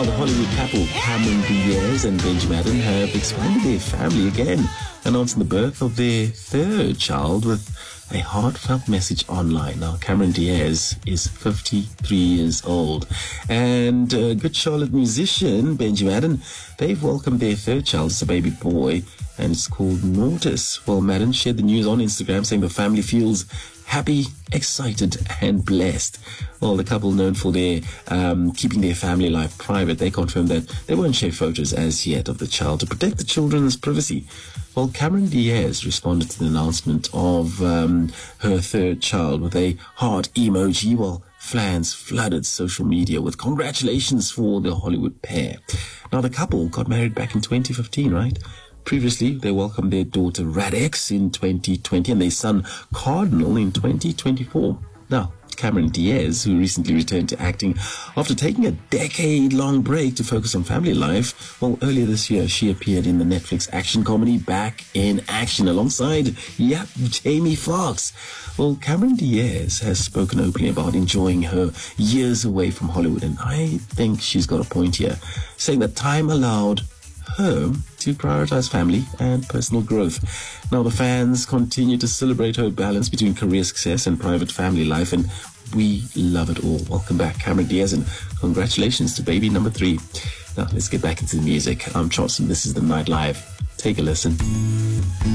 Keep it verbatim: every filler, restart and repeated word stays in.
Now, the Hollywood couple Cameron Diaz and Benji Madden have expanded their family again, announcing the birth of their third child with a heartfelt message online. Now, Cameron Diaz is fifty-three years old, and uh, good Charlotte musician Benji Madden, they've welcomed their third child as a baby boy, and it's called Nortis. Well, Madden shared the news on Instagram, saying the family feels happy, excited, and blessed. Well, the couple, known for their um, keeping their family life private, they confirmed that they won't share photos as yet of the child to protect the children's privacy. Well, Cameron Diaz responded to the announcement of um, her third child with a heart emoji, while fans flooded social media with congratulations for the Hollywood pair. Now, the couple got married back in twenty fifteen, right? Previously, they welcomed their daughter Radex in twenty twenty and their son Cardinal in twenty twenty-four. Now, Cameron Diaz, who recently returned to acting after taking a decade-long break to focus on family life, well, earlier this year, she appeared in the Netflix action comedy Back in Action alongside, yep, Jamie Foxx. Well, Cameron Diaz has spoken openly about enjoying her years away from Hollywood, and I think she's got a point here, saying that time allowed her to prioritize family and personal growth. Now, the fans continue to celebrate her balance between career success and private family life, and we love it all. Welcome back, Cameron Diaz, and congratulations to baby number three. Now, let's get back into the music. I'm Charleston. This is The Night Live. Take a listen.